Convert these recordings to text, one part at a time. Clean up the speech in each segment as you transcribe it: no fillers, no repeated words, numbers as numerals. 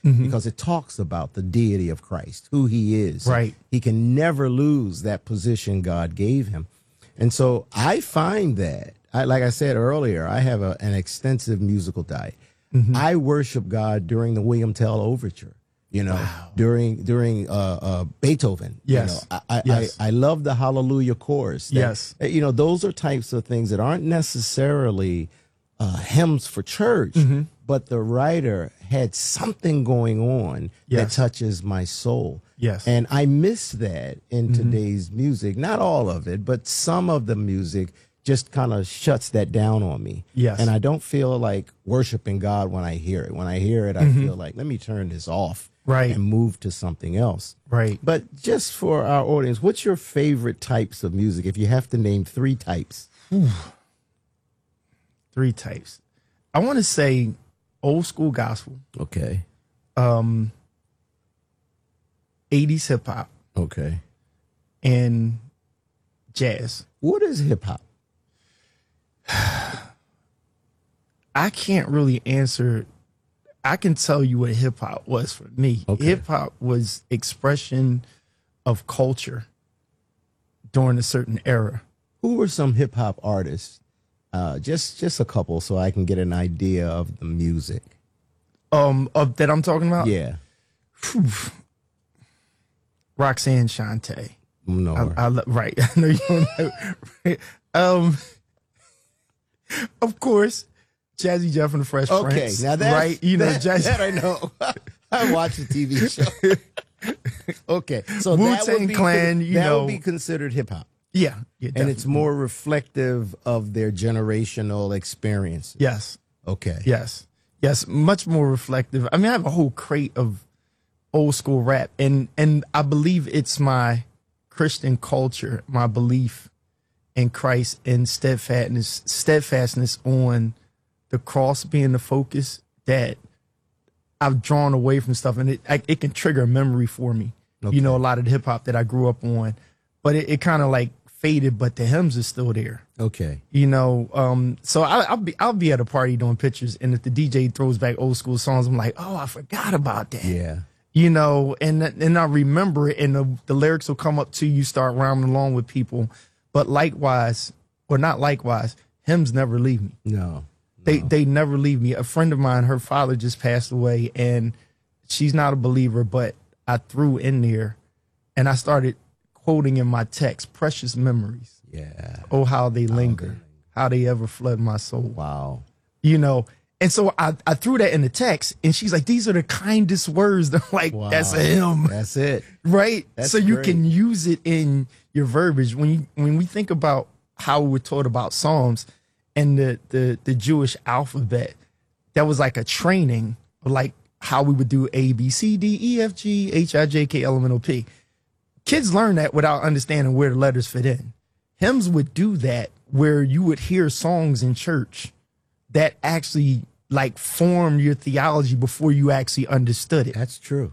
because it talks about the deity of Christ, who he is. Right. He can never lose that position God gave him. And so I find that, like I said earlier, I have an extensive musical diet. I worship God during the William Tell Overture, during Beethoven. Yes. I love the Hallelujah chorus. Those are types of things that aren't necessarily hymns for church, but the writer had something going on that touches my soul. Yes. And I miss that in today's music. Not all of it, but some of the music just kind of shuts that down on me. Yes. And I don't feel like worshiping God when I hear it. When I hear it, I feel like, let me turn this off and move to something else. Right. But just for our audience, what's your favorite types of music? If you have to name 3 types. 3 types. I want to say old school gospel. Okay. 80s hip hop. Okay. And jazz. What is hip hop? I can't really answer. I can tell you what hip hop was for me. Okay. Hip hop was expression of culture during a certain era. Who were some hip hop artists? Just a couple, so I can get an idea of the music. Of that I'm talking about. Yeah. Roxanne Shante. No. Right. I know you don't know. Of course, Jazzy Jeff and the Fresh Prince. Now that right, Jazzy. That I know. I watch the TV show. Okay, so Wu-Tang Clan. That would be considered hip hop. Yeah, and it's more reflective of their generational experience. Yes. Okay. Yes. Much more reflective. I mean, I have a whole crate of old school rap, and I believe it's my Christian culture, my belief in Christ and steadfastness on the cross being the focus, that I've drawn away from stuff, and it can trigger a memory for me. Okay. A lot of the hip hop that I grew up on, but it kind of like faded, but the hymns are still there. Okay. So I'll be at a party doing pictures, and if the DJ throws back old school songs, I'm like, oh, I forgot about that. Yeah. And I remember it, and the lyrics will come up to you, start rhyming along with people. But likewise, or not likewise, hymns never leave me. No. They never leave me. A friend of mine, her father just passed away, and she's not a believer, but I threw in there, and I started quoting in my text, precious memories. Yeah. Oh, how they linger, how they ever flood my soul. Wow. And so I threw that in the text, and she's like, these are the kindest words. I'm like, wow, that's a hymn. That's it. Right? That's so you great. can use it in your verbiage. When we think about how we're taught about Psalms and the Jewish alphabet, that was like a training of like how we would do A, B, C, D, E, F, G, H, I, J, K, L, M, N, O, P. Kids learn that without understanding where the letters fit in. Hymns would do that, where you would hear songs in church that actually like formed your theology before you actually understood it. That's true.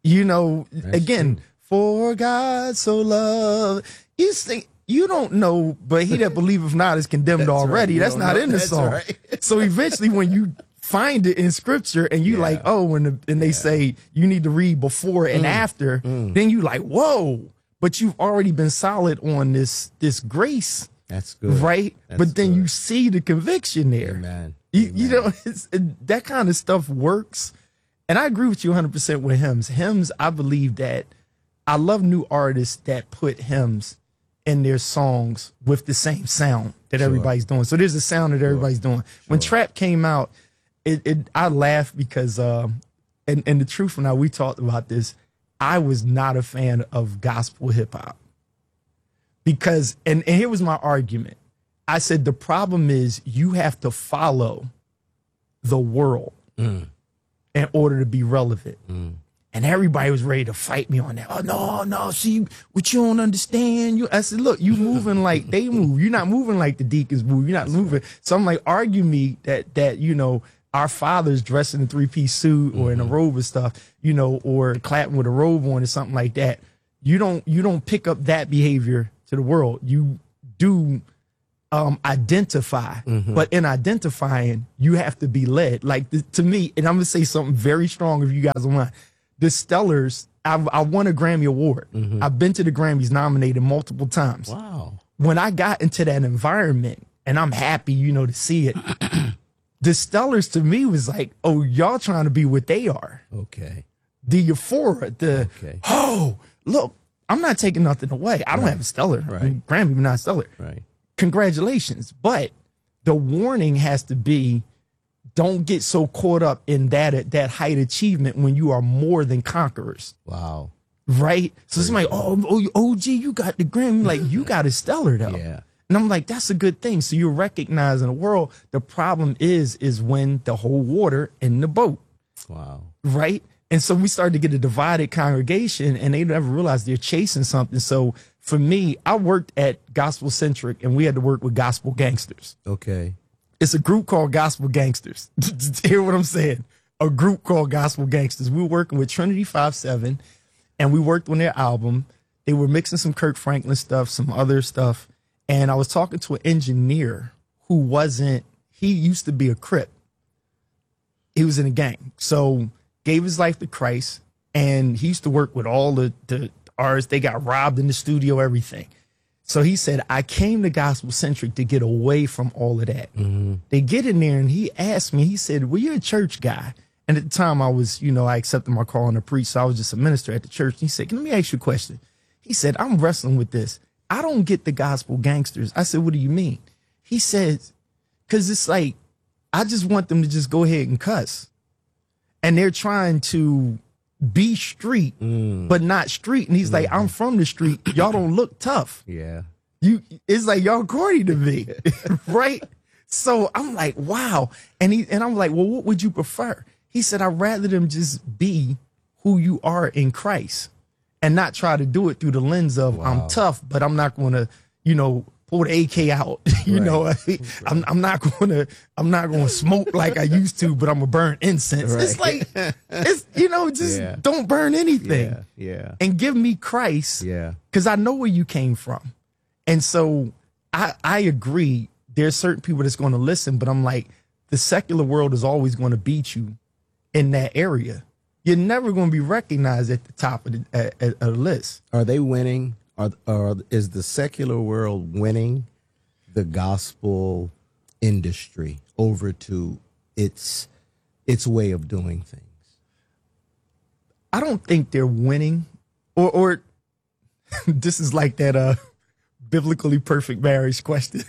That's true. For God so loved. You don't know, but he that believeth not is condemned already. Right. That's not in the song. Right. So eventually when you find it in scripture and you like, oh, and they say you need to read before and after, then you like, whoa, but you've already been solid on this grace. That's good. Right? But then you see the conviction there. Amen. That kind of stuff works. And I agree with you 100% with hymns. Hymns, I believe that I love new artists that put hymns in their songs with the same sound that everybody's doing. So there's a sound that everybody's doing. When Trap came out, I laughed because, and the truth, now we talked about this, I was not a fan of gospel hip hop. Because, and here was my argument. I said, the problem is you have to follow the world in order to be relevant. And everybody was ready to fight me on that. Oh, no, see, what you don't understand. I said, look, you moving like they move. You're not moving like the deacons move. You're not moving. So I'm like, argue me that our fathers dressed in a 3-piece suit or in a robe and stuff, or clapping with a robe on or something like that. You don't pick up that behavior to the world. You do identify, but in identifying, you have to be led. Like to me, and I'm gonna say something very strong if you guys don't mind. The Stellars, I won a Grammy Award. I've been to the Grammys nominated multiple times. Wow. When I got into that environment, and I'm happy, to see it, the Stellars to me was like, oh, y'all trying to be what they are. Okay. The euphoria, Okay. oh, look, I'm not taking nothing away. I don't have a Stellar. Right. I mean, Grammy, but not Stellar. Right. Congratulations. But the warning has to be, don't get so caught up in that height achievement when you are more than conquerors. Wow. Right? So it's like, oh, OG, you got the Grammy. Like, you got a Stellar, though. Yeah. And I'm like, that's a good thing. So you recognize in the world, the problem is when the whole water in the boat. Wow. Right? And so we started to get a divided congregation, and they never realized they're chasing something. So for me, I worked at Gospel Centric, and we had to work with Gospel Gangsters. Okay. It's a group called Gospel Gangsters. Hear what I'm saying? A group called Gospel Gangsters. We were working with Trinity 5-7, and we worked on their album. They were mixing some Kirk Franklin stuff, some other stuff. And I was talking to an engineer who he used to be a Crip. He was in a gang. So gave his life to Christ, and he used to work with all the artists. They got robbed in the studio, everything. So he said, I came to Gospel Centric to get away from all of that. They get in there, and he asked me, he said, well, you're a church guy. And at the time I was, I accepted my call on a priest, so I was just a minister at the church. And he said, let me ask you a question. He said, I'm wrestling with this. I don't get the Gospel Gangsters. I said, what do you mean? He said, because it's like, I just want them to just go ahead and cuss. And they're trying to be street, but not street. And he's like, I'm from the street. Y'all don't look tough. Yeah. It's like, y'all corny to me. Right? So I'm like, wow. And I'm like, well, what would you prefer? He said, I'd rather them just be who you are in Christ and not try to do it through the lens of I'm tough, but I'm not going to, pull the AK out. I'm not going to smoke like I used to, but I'm gonna burn incense. Right. It's like, just don't burn anything. Yeah. And give me Christ. Yeah. Because I know where you came from. And so I agree. There's certain people that's going to listen, but I'm like, the secular world is always going to beat you in that area. You're never going to be recognized at the top of the list. Are they winning? Or is the secular world winning the gospel industry over to its way of doing things? I don't think they're winning, or this is like that biblically perfect marriage question.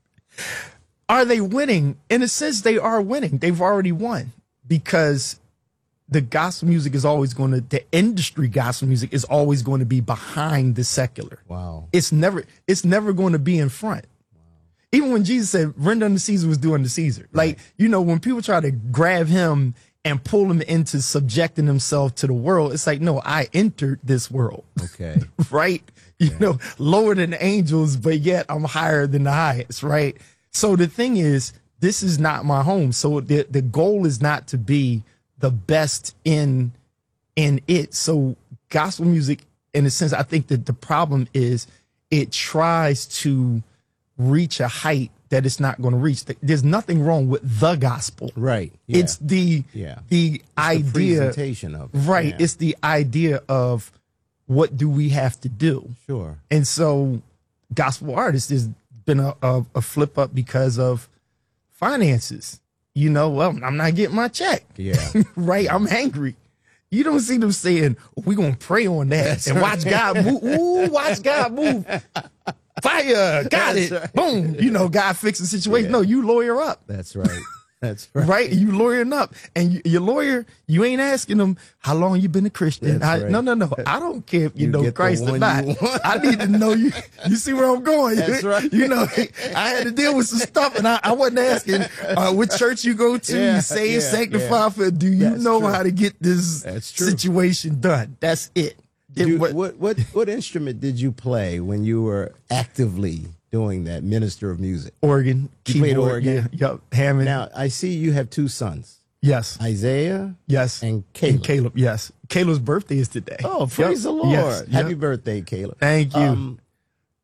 Are they winning? In a sense, they are winning. They've already won, because the gospel music is always the industry gospel music is always going to be behind the secular. Wow. It's never going to be in front. Wow. Even when Jesus said, render unto Caesar was due unto Caesar. Right. Like, when people try to grab him and pull him into subjecting himself to the world, it's like, no, I entered this world. Okay. Right? Lower than the angels, but yet I'm higher than the highest, right? So the thing is, this is not my home. So the goal is not to be the best in it. So gospel music, in a sense, I think that the problem is it tries to reach a height that it's not going to reach. There's nothing wrong with the gospel. Right. Yeah. It's the idea. The presentation of it. Right. Yeah. It's the idea of what do we have to do? Sure. And so gospel artists, there's been a flip up because of finances. Well, I'm not getting my check. Yeah. Right. I'm angry. You don't see them saying, we're going to pray on that. That's and watch God move. Ooh, watch God move. Fire. Got it. Right. Boom. God fix the situation. Yeah. No, you lawyer up. That's right. That's right. Right? You lawyering up. And your lawyer, you ain't asking them how long you been a Christian. Right. No. I don't care if you know Christ or not. I need to know you. You see where I'm going. That's right. I had to deal with some stuff, and I wasn't asking what church you go to, you saved, sanctified for. Do you know how to get this situation done? That's it. What instrument did you play when you were actively doing that, minister of music? Organ. You played organ? Yeah, Hammond. Now, I see you have two sons. Yes. Isaiah? Yes. And Caleb. Yes. Caleb's birthday is today. Oh, praise the Lord. Yes. Happy birthday, Caleb. Thank you.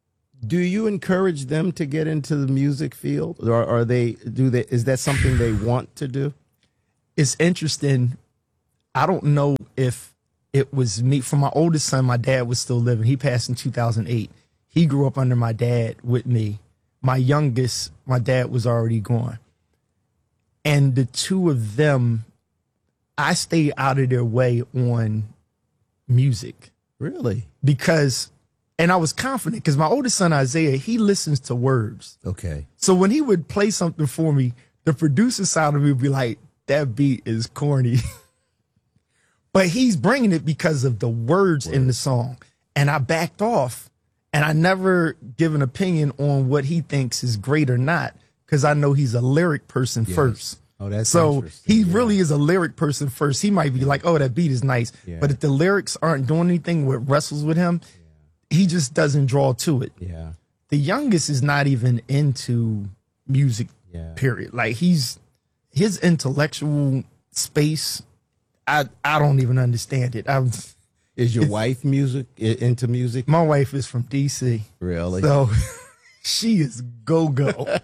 Do you encourage them to get into the music field, or are is that something they want to do? It's interesting. I don't know if it was me. For my oldest son, my dad was still living. He passed in 2008. He grew up under my dad with me. My youngest, my dad was already gone. And the two of them, I stayed out of their way on music. Really? Because, and I was confident, because my oldest son, Isaiah, he listens to words. Okay. So when he would play something for me, the producer side of me would be like, that beat is corny. But he's bringing it because of the words in the song. And I backed off, and I never give an opinion on what he thinks is great or not, because I know he's a lyric person first. Oh, that's so interesting. he really is a lyric person first. He might be like, oh, that beat is nice. Yeah. But if the lyrics aren't doing anything what wrestles with him, he just doesn't draw to it. Yeah. The youngest is not even into music, period. Like his intellectual space, I don't even understand it. Is your wife into music? My wife is from DC. Really? So she is go-go.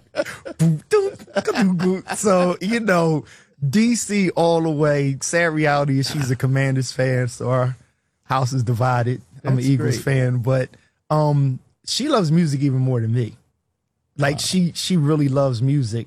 So, you know, DC all the way. Sad reality is she's a Commanders fan, so our house is divided. I'm an Eagles fan, but she loves music even more than me. Like she really loves music.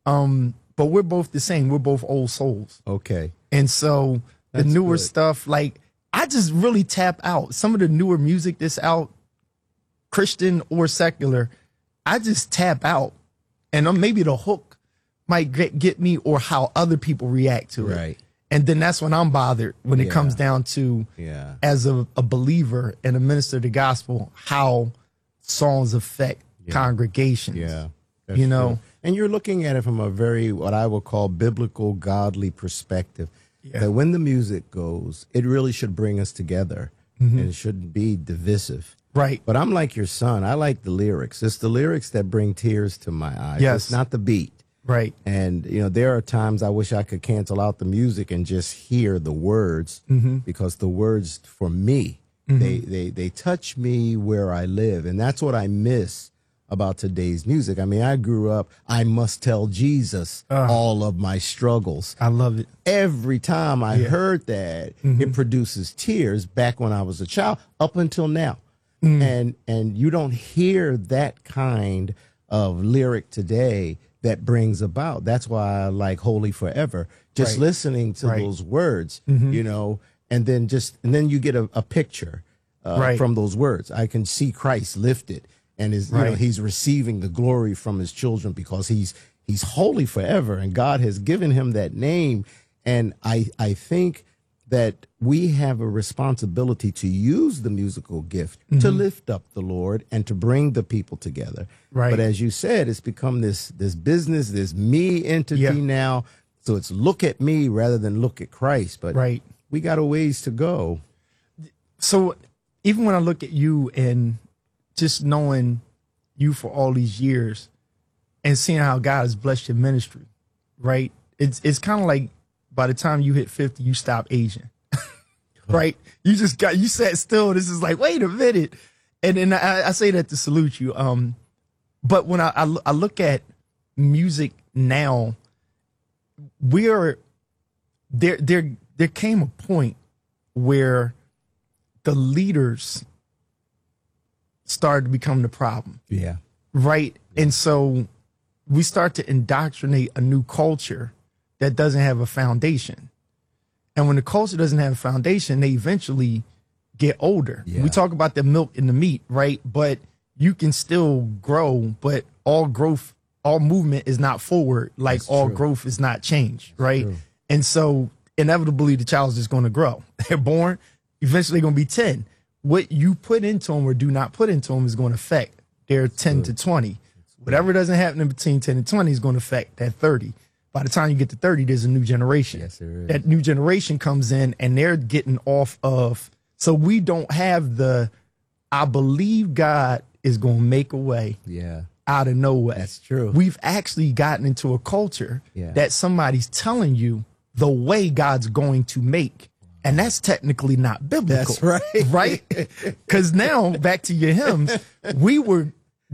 But we're both the same. We're both old souls. Okay. And so the newer stuff, like I just really tap out. Some of the newer music that's out, Christian or secular, I just tap out. And maybe the hook might get me, or how other people react to it. Right. And then that's when I'm bothered, when it comes down to, as a believer and a minister of the gospel, how songs affect congregations. Yeah. You know? True. And you're looking at it from a very, what I would call, biblical, godly perspective. Yeah. That when the music goes, it really should bring us together, and it shouldn't be divisive. Right. But I'm like your son. I like the lyrics. It's the lyrics that bring tears to my eyes. Yes. It's not the beat. Right. And, you know, there are times I wish I could cancel out the music and just hear the words, because the words, for me, they touch me where I live. And that's what I miss about today's music. I mean, I grew up, I must tell Jesus all of my struggles. I love it. Every time I heard that, it produces tears back when I was a child up until now. And you don't hear that kind of lyric today that brings about. That's why I like Holy Forever. Just listening to those words, you know, and then you get a picture from those words. I can see Christ lifted, and you know, he's receiving the glory from his children because he's holy forever, and God has given him that name. And I think that we have a responsibility to use the musical gift to lift up the Lord and to bring the people together. Right. But as you said, it's become this business, this me entity now. So it's look at me rather than look at Christ. But we got a ways to go. So even when I look at you and just knowing you for all these years and seeing how God has blessed your ministry, right? It's kind of like by the time you hit 50, you stop aging, right? You sat still. This is like, wait a minute. And then I say that to salute you. But when I look at music now, there came a point where the leaders started to become the problem. Yeah. Right. And so we start to indoctrinate a new culture that doesn't have a foundation. And when the culture doesn't have a foundation, they eventually get older. Yeah. We talk about the milk and the meat, right? But you can still grow, but all growth, all movement is not forward. Like all growth is not change, right? And so inevitably the child's just going to grow. They're born, eventually they're going to be 10. What you put into them or do not put into them is going to affect their 10 to 20. Whatever doesn't happen in between 10 and 20 is going to affect that 30. By the time you get to 30, there's a new generation. Yes, there is. That new generation comes in and they're getting off of. So we don't have I believe God is going to make a way out of nowhere. That's true. We've actually gotten into a culture that somebody's telling you the way God's going to make. And that's technically not biblical. That's right. Right? Because now, back to your hymns, we were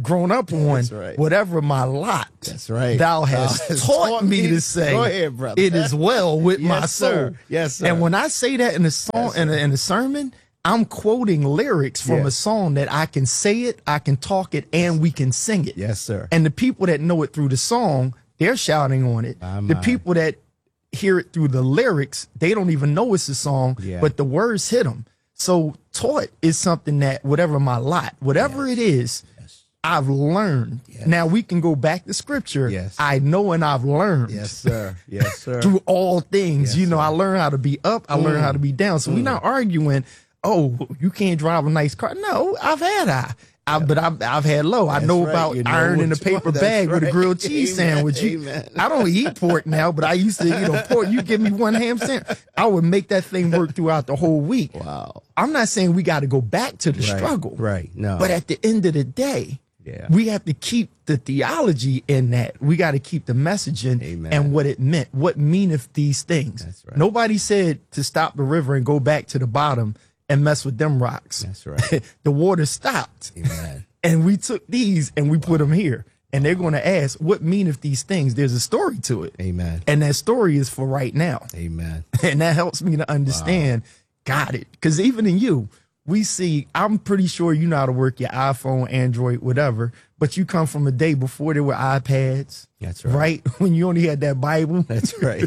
grown up on. That's right. Whatever my lot, That's right. thou hast taught me to say. Go ahead, brother. It is well with my Yes, soul. sir. Yes, sir. And when I say that in a song, in a sermon, I'm quoting lyrics from Yeah. a song that I can say it, I can talk it, and we can sing it. Yes, sir. And the people that know it through the song, they're shouting on it. The people that hear it through the lyrics, they don't even know it's a song, but the words hit them. So taught is something that whatever my lot, whatever it is, I've learned. Now we can go back to scripture. Yes. I know and I've learned. Yes, sir. Yes, sir. Through all things. Yes, I learned how to be up. I learned how to be down. So we're not arguing, oh, you can't drive a nice car. No, I've had but I've had low. I know right. about You know iron in a which paper one. That's bag with a right. grilled cheese Amen. sandwich. Amen. I don't eat pork now, but I used to eat pork. You give me one ham sandwich, I would make that thing work throughout the whole week. Wow. I'm not saying we got to go back to the struggle. Right. No. But at the end of the day, we have to keep the theology in that. We got to keep the messaging Amen. and what it meant. What meaneth these things? That's right. Nobody said to stop the river and go back to the bottom and mess with them rocks. That's right. The water stopped. Amen. And we took these and we put them here. And they're going to ask, what meaneth these things? There's a story to it. Amen. And that story is for right now. Amen. And that helps me to understand, got it. Because even in you, we see, I'm pretty sure you know how to work your iPhone, Android, whatever, but you come from a day before there were iPads. That's right. Right? When you only had that Bible. That's right.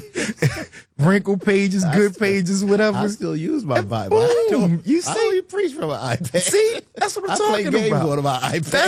Wrinkle pages, good pages, whatever. I still use my Bible. Boom. I don't, You I see? don't even preach from an iPad. See? That's what I'm I play talking games about. on my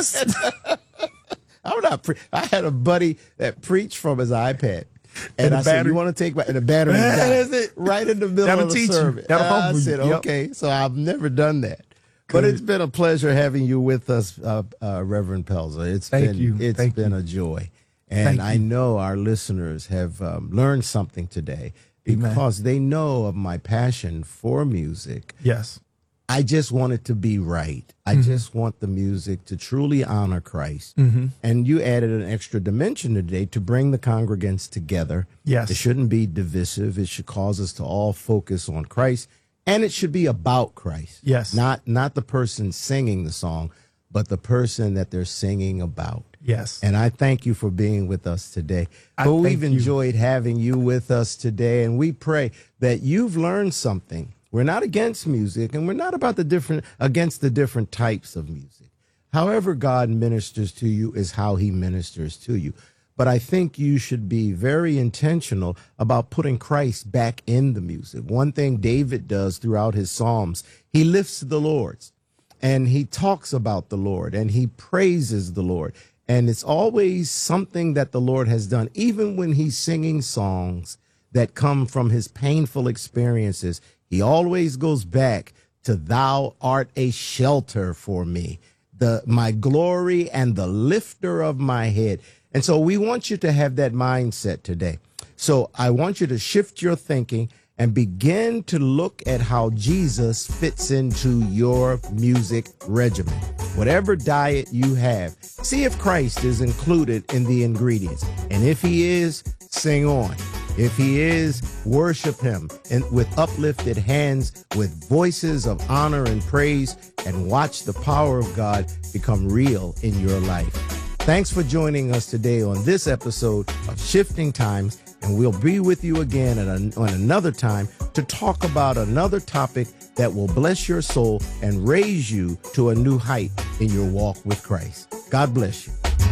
iPad. I'm not. I had a buddy that preached from his iPad, and the I said, battery- "You want to take my?" And the battery died That's it. right in the middle That'll of the teach you. service. That'll I humble you. said, Yep. "Okay." So I've never done that, but it's been a pleasure having you with us, Reverend Pelzer. It's been a joy, and I know our listeners have learned something today because they know of my passion for music. Yes. I just want it to be right. I just want the music to truly honor Christ. And you added an extra dimension today to bring the congregants together. Yes. It shouldn't be divisive. It should cause us to all focus on Christ. And it should be about Christ. Yes. Not the person singing the song, but the person that they're singing about. Yes. And I thank you for being with us today. I But we've thank you. enjoyed having you with us today, and we pray that you've learned something. We're not against music, and we're not against the different types of music. However God ministers to you is how he ministers to you. But I think you should be very intentional about putting Christ back in the music. One thing David does throughout his Psalms, he lifts the Lord's, and he talks about the Lord, and he praises the Lord. And it's always something that the Lord has done, even when he's singing songs that come from his painful experiences. He always goes back to "Thou art a shelter for me, my glory and the lifter of my head." And so we want you to have that mindset today. So I want you to shift your thinking and begin to look at how Jesus fits into your music regimen. Whatever diet you have, see if Christ is included in the ingredients. And if he is, sing on. If he is, worship him and with uplifted hands, with voices of honor and praise, and watch the power of God become real in your life. Thanks for joining us today on this episode of Shifting Times, and we'll be with you again on another time to talk about another topic that will bless your soul and raise you to a new height in your walk with Christ. God bless you.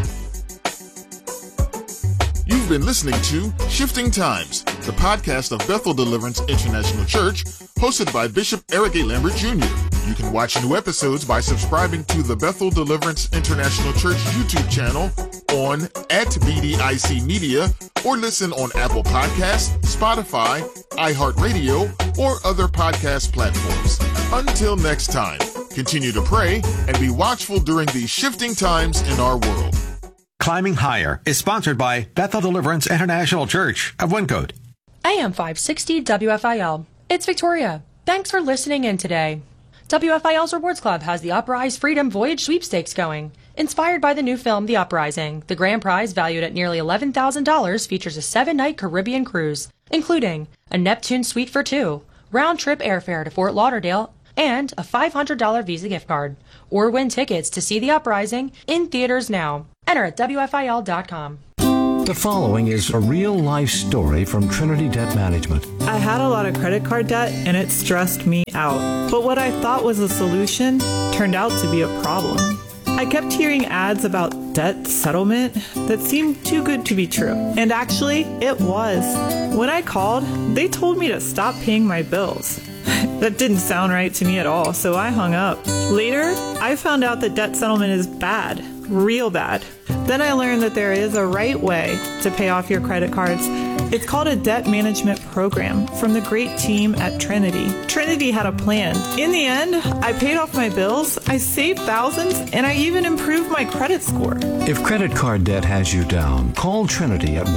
You've been listening to Shifting Times, the podcast of Bethel Deliverance International Church, hosted by Bishop Eric A. Lambert Jr. You can watch new episodes by subscribing to the Bethel Deliverance International Church YouTube channel on @BDIC Media, or listen on Apple Podcasts, Spotify, iHeartRadio, or other podcast platforms. Until next time, continue to pray and be watchful during these shifting times in our world. Climbing Higher is sponsored by Bethel Deliverance International Church of Wyncote. AM 560 WFIL. It's Victoria. Thanks for listening in today. WFIL's Rewards Club has the Uprise Freedom Voyage Sweepstakes going. Inspired by the new film, The Uprising, the grand prize, valued at nearly $11,000, features a 7-night Caribbean cruise, including a Neptune suite for 2, round-trip airfare to Fort Lauderdale, and a $500 Visa gift card. Or win tickets to see The Uprising in theaters now. Enter at WFIL.com. The following is a real-life story from Trinity Debt Management. I had a lot of credit card debt and it stressed me out. But what I thought was a solution turned out to be a problem. I kept hearing ads about debt settlement that seemed too good to be true. And actually, it was. When I called, they told me to stop paying my bills. That didn't sound right to me at all, so I hung up. Later, I found out that debt settlement is bad, real bad. Then I learned that there is a right way to pay off your credit cards. It's called a debt management program from the great team at Trinity. Trinity had a plan. In the end, I paid off my bills, I saved thousands, and I even improved my credit score. If credit card debt has you down, call Trinity at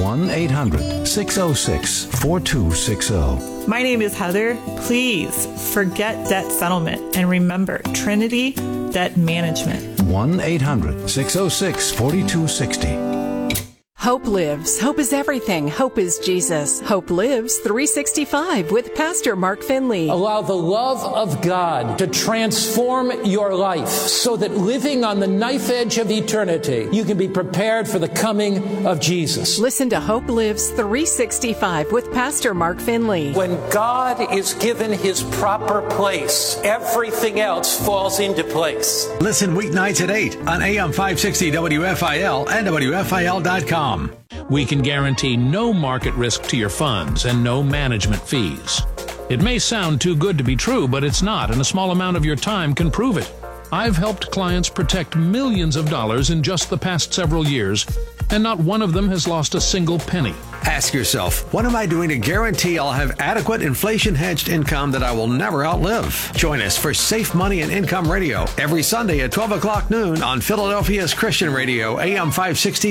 1-800-606-4260. My name is Heather. Please forget debt settlement and remember Trinity Debt Management. 1-800-606-4260. Hope lives. Hope is everything. Hope is Jesus. Hope lives 365 with Pastor Mark Finley. Allow the love of God to transform your life so that living on the knife edge of eternity, you can be prepared for the coming of Jesus. Listen to Hope Lives 365 with Pastor Mark Finley. When God is given his proper place, everything else falls into place. Listen weeknights at 8 on AM 560 WFIL and WFIL.com. We can guarantee no market risk to your funds and no management fees. It may sound too good to be true, but it's not, and a small amount of your time can prove it. I've helped clients protect millions of dollars in just the past several years, and not one of them has lost a single penny. Ask yourself, what am I doing to guarantee I'll have adequate inflation-hedged income that I will never outlive? Join us for Safe Money and Income Radio every Sunday at 12 o'clock noon on Philadelphia's Christian Radio, AM 560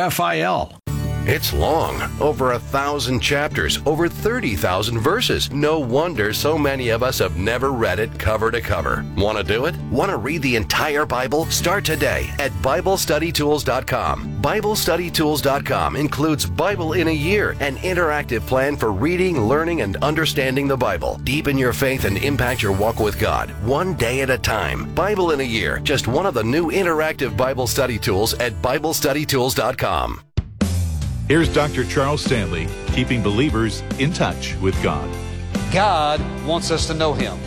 WFIL. It's long, over 1,000 chapters, over 30,000 verses. No wonder so many of us have never read it cover to cover. Want to do it? Want to read the entire Bible? Start today at BibleStudyTools.com. BibleStudyTools.com includes Bible in a Year, an interactive plan for reading, learning, and understanding the Bible. Deepen your faith and impact your walk with God, one day at a time. Bible in a Year, just one of the new interactive Bible study tools at BibleStudyTools.com. Here's Dr. Charles Stanley, keeping believers in touch with God. God wants us to know Him.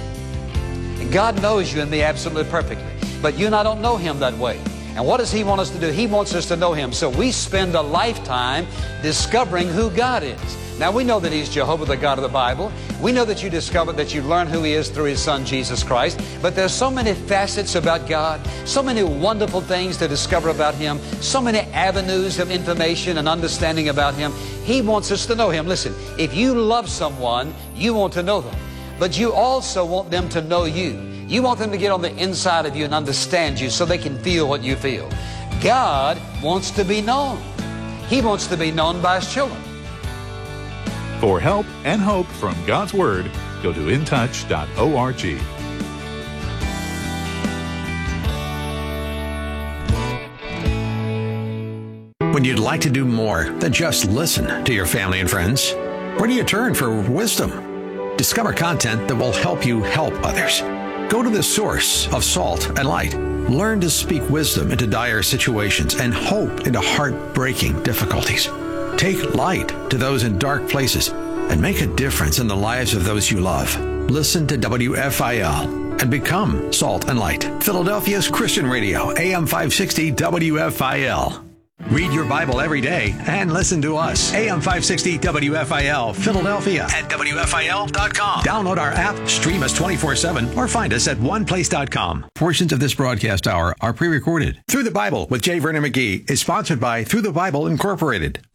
And God knows you and me absolutely perfectly. But you and I don't know Him that way. And what does He want us to do? He wants us to know Him. So we spend a lifetime discovering who God is. Now we know that He's Jehovah, the God of the Bible. We know that you discover that you learn who He is through His Son, Jesus Christ. But there's so many facets about God, so many wonderful things to discover about Him, so many avenues of information and understanding about Him. He wants us to know Him. Listen, if you love someone, you want to know them. But you also want them to know you. You want them to get on the inside of you and understand you so they can feel what you feel. God wants to be known. He wants to be known by His children. For help and hope from God's Word, go to intouch.org. When you'd like to do more than just listen to your family and friends, where do you turn for wisdom? Discover content that will help you help others. Go to the source of salt and light. Learn to speak wisdom into dire situations and hope into heartbreaking difficulties. Take light to those in dark places and make a difference in the lives of those you love. Listen to WFIL and become salt and light. Philadelphia's Christian Radio, AM 560 WFIL. Read your Bible every day and listen to us. AM 560 WFIL, Philadelphia at WFIL.com. Download our app, stream us 24/7, or find us at oneplace.com. Portions of this broadcast hour are pre-recorded. Through the Bible with J. Vernon McGee is sponsored by Through the Bible Incorporated.